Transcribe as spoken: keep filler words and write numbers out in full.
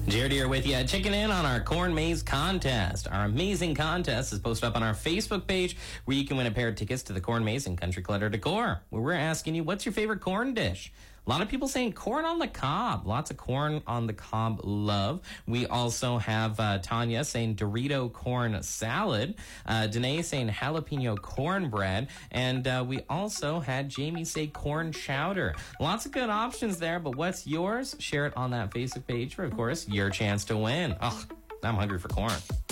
Jared here with you, checking in on our corn maze contest. Our amazing contest is posted up on our Facebook page where you can win a pair of tickets to the Corn Maze and Country Clutter Decor, where we're asking you, what's your favorite corn dish? A lot of people saying corn on the cob. Lots of corn on the cob love. We also have uh, Tanya saying Dorito corn salad. Uh, Danae saying jalapeno cornbread. And uh, we also had Jamie say corn chowder. Lots of good options there, but what's yours? Share it on that Facebook page for, of course, your chance to win. Oh, I'm hungry for corn.